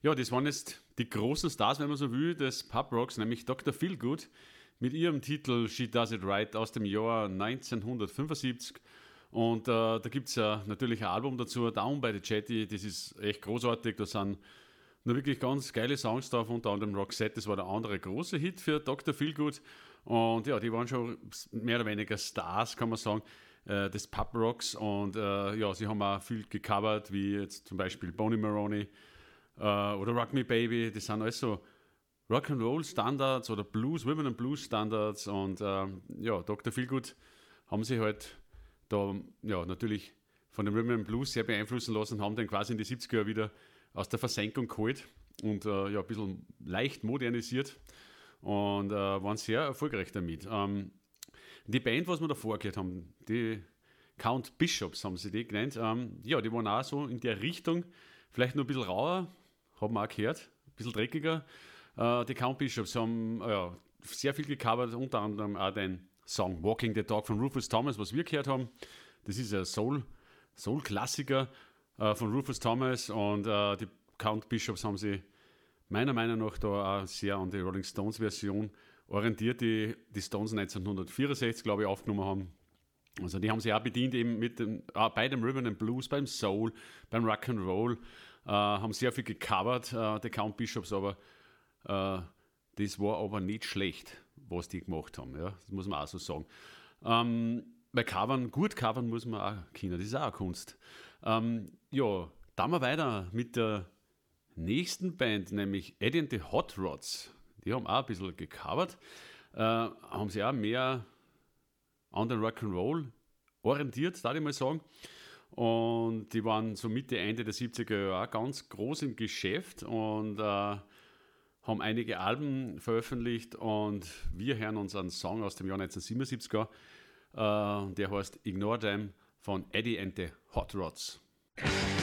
Ja, das waren jetzt die großen Stars, wenn man so will, des Pub-Rocks, nämlich Dr. Feelgood mit ihrem Titel She Does It Right aus dem Jahr 1975. Und da gibt es ja natürlich ein Album dazu, Down by the Jetty, das ist echt großartig, da sind nur wirklich ganz geile Songs drauf, unter anderem Roxette, das war der andere große Hit für Dr. Feelgood. Und ja, die waren schon mehr oder weniger Stars, kann man sagen, des Pub-Rocks. Und ja, sie haben auch viel gecovert, wie jetzt zum Beispiel Bonnie Maroney oder Rock Me Baby, das sind alles so Rock'n'Roll-Standards oder Blues, Rhythm and Blues-Standards. Und ja, Dr. Feelgood haben sich halt da ja, natürlich von dem Rhythm and Blues sehr beeinflussen lassen, haben den quasi in die 70er Jahre wieder aus der Versenkung geholt und ja, ein bisschen leicht modernisiert und waren sehr erfolgreich damit. Die Band, was wir davor gehört haben, die Count Bishops haben sie die genannt, ja, die waren auch so in der Richtung, vielleicht nur ein bisschen rauer, haben wir auch gehört, ein bisschen dreckiger. Die Count Bishops haben ja, sehr viel gecovert, unter anderem auch den Song Walking the Dog von Rufus Thomas, was wir gehört haben. Das ist ein Soul-Klassiker von Rufus Thomas und die Count Bishops haben sich meiner Meinung nach da auch sehr an die Rolling Stones Version orientiert, die Stones 1964, glaube ich, aufgenommen haben. Also die haben sich auch bedient eben mit bei dem Rhythm and Blues, beim Soul, beim Rock'n'Roll, haben sehr viel gecovert, die Count Bishops, aber das war aber nicht schlecht, was die gemacht haben, ja, das muss man auch so sagen. Bei gut covern muss man auch können, das ist auch eine Kunst. Ja, dann mal weiter mit der nächsten Band, nämlich Eddie and the Hot Rods. Die haben auch ein bisschen gecovert, haben sich auch mehr an den Rock'n'Roll orientiert, darf ich mal sagen. Und die waren so Mitte, Ende der 70er Jahre auch ganz groß im Geschäft und haben einige Alben veröffentlicht und wir hören uns einen Song aus dem Jahr 1977 an, der heißt Ignore Them von Eddie and the Hot Rods.